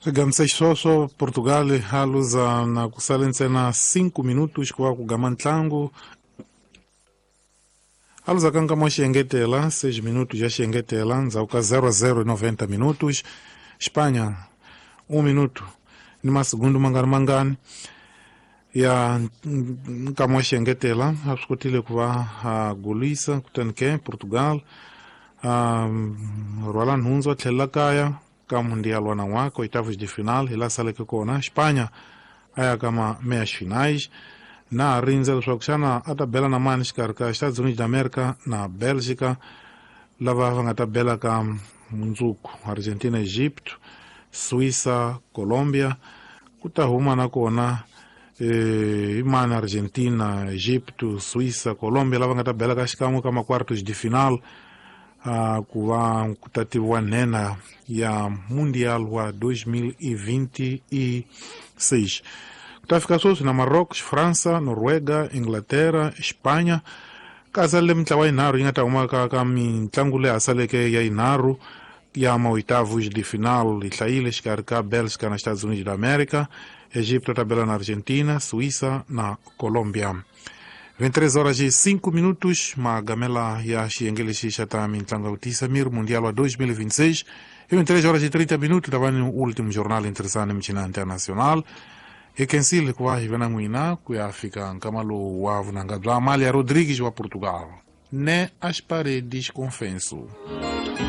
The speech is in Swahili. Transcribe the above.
Gamsej soso Portugal haluza na kusalense na 5 minutos kwa kugama ntlangu haluza kanga mwa shengetela 6 minutos ya shengetela nzauka 0-0 90 minutos. Espanha 1 minuto ni masegundu mangani ya nkamwa shengetela haskutile kuva golisa kutanike Portugal Rwala nhunzo tlela kaya ka mundial wana wako oitavos de final ila sale que kona Espanha aya kama meias finais na rinza kushakushana atabela na manishkar ka Estados Unidos da América na Bélgica lava vanga tabela ka munzuku Argentina, Egipto, Suíça, Colômbia kutahuma na kona imana Argentina, Egipto, Suíça, Colômbia lava vanga tabela ka shikamu kama quartos de final kuva kutatiwa nena ya mundial wa 2026 kutafika sosi na Marrocos, França, Noruega, Inglaterra, Espanha kasale mtlawa inaru ingata umaka kami ntlangule asaleke ya inaru ya oitavos de final itlaile shikarika Bélgica na Estados Unidos da América, Egipto tabela na Argentina, Suíça na Colômbia. 23h05 magamela ya shiengele shishata mintlanga utisamir mundial wa 2026 e 23h30 tabani último jornal interessante mchina internacional e kensile kwa hivena mwina kuya Afrika nkamalo wavu na ngadwa Amália Rodrigues wa Portugal ne as paredes confenso